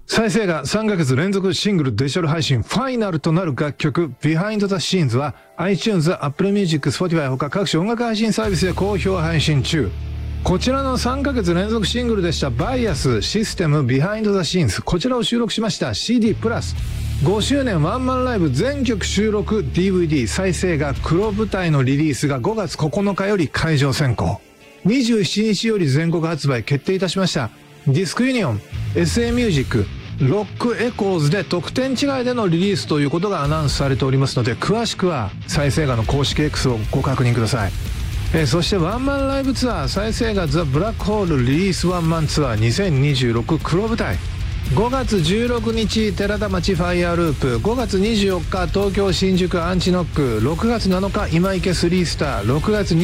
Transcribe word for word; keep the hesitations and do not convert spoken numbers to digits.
再生がさんかげつ連続シングルデジタル配信ファイナルとなる楽曲 Behind the Scenes は iTunes、Apple Music、Spotify ほか各種音楽配信サービスで好評配信中。こちらのさんかげつ連続シングルでしたバイアスシステム Behind the Scenes、 こちらを収録しました シーディー プラスごしゅうねんワンマンライブ全曲収録 ディーブイディー 再生が黒舞台のリリースがごがつここのかより会場先行、にじゅうしちにちより全国発売決定いたしました。ディスクユニオン エスエー ミュージックロックエコーズで特典違いでのリリースということがアナウンスされておりますので、詳しくは再生画の公式 X をご確認ください。えー、そしてワンマンライブツアー再生画ザ・ブラックホールリリースワンマンツアーにせんにじゅうろく黒舞台、ごがつじゅうろくにち寺田町ファイヤーループ、ごがつにじゅうよっか東京新宿アンチノック、ろくがつなのか今池スリースター、ろくがつ